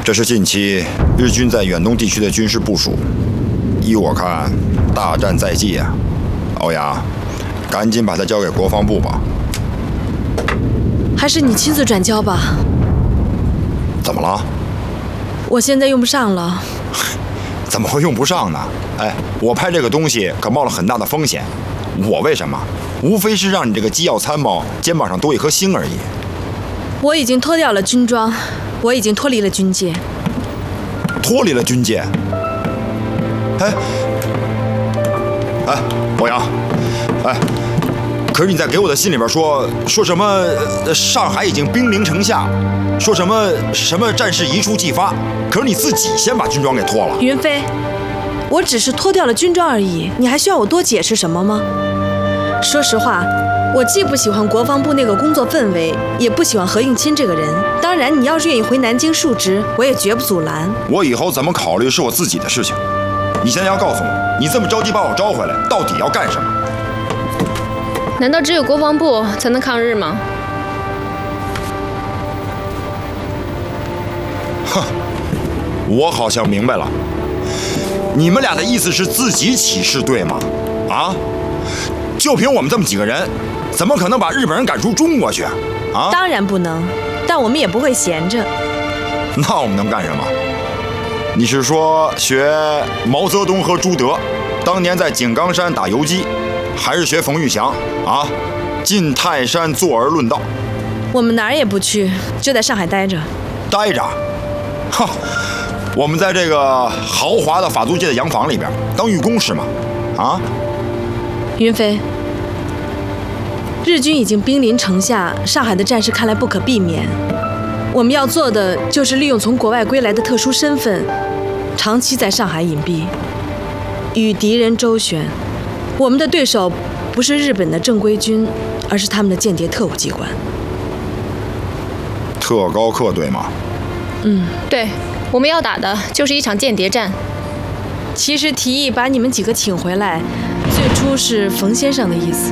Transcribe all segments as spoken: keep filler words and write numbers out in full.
这是近期日军在远东地区的军事部署。依我看，大战在即啊！欧阳，赶紧把它交给国防部吧。 还是你亲自转交吧。 怎么了？ 我现在用不上了。 怎么会用不上呢？哎，我派这个东西可冒了很大的风险。我为什么？无非是让你这个机要参谋肩膀上多一颗星而已。 我已经脱掉了军装，我已经脱离了军界。 脱离了军界？哎，哎，欧阳，哎，可是你在给我的信里边说说什么？呃、上海已经兵临城下，说什么什么战事一触即发。可是你自己先把军装给脱了。 云飞，我只是脱掉了军装而已，你还需要我多解释什么吗？说实话，我既不喜欢国防部那个工作氛围，也不喜欢何应钦这个人。当然，你要是愿意回南京述职，我也绝不阻拦。 我以后怎么考虑是我自己的事情。你现在要告诉我，你这么着急把我招回来，到底要干什么？ 难道只有国防部才能抗日吗？ 哼，我好像明白了。你们俩的意思是自己起事，对吗？啊？就凭我们这么几个人，怎么可能把日本人赶出中国去啊？啊？ 当然不能，但我们也不会闲着。 那我们能干什么？你是说学毛泽东和朱德当年在井冈山打游击，还是学冯玉祥啊，进泰山坐而论道？ 我们哪儿也不去，就在上海待着。 待着？哈，我们在这个豪华的法租界的洋房里边当寓工是吗？啊？ 云飞，日军已经兵临城下，上海的战事看来不可避免。我们要做的就是利用从国外归来的特殊身份，长期在上海隐蔽，与敌人周旋。我们的对手不是日本的正规军，而是他们的间谍特务机关。 特高课对吗？ 嗯， 对，我们要打的就是一场间谍战。 其实提议把你们几个请回来，最初是冯先生的意思。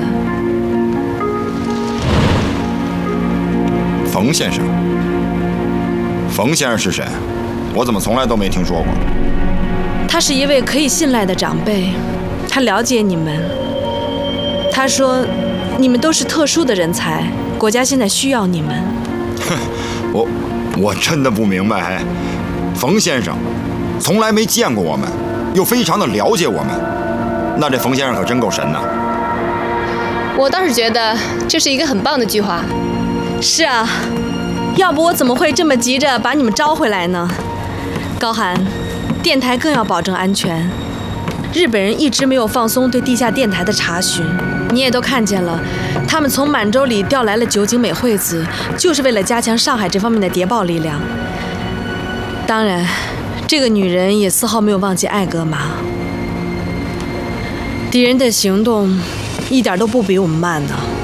冯先生？冯先生是谁？我怎么从来都没听说过？ 他是一位可以信赖的长辈，他了解你们。他说，你们都是特殊的人才，国家现在需要你们。 哼，我我真的不明白。冯先生从来没见过我们，又非常的了解我们，那这冯先生可真够神的。 我倒是觉得这是一个很棒的计划。 是啊，要不我怎么会这么急着把你们招回来呢？高寒，电台更要保证安全。日本人一直没有放松对地下电台的查询，你也都看见了，他们从满洲里调来了酒井美惠子，就是为了加强上海这方面的谍报力量。当然，这个女人也丝毫没有忘记艾格玛。敌人的行动一点都不比我们慢呢。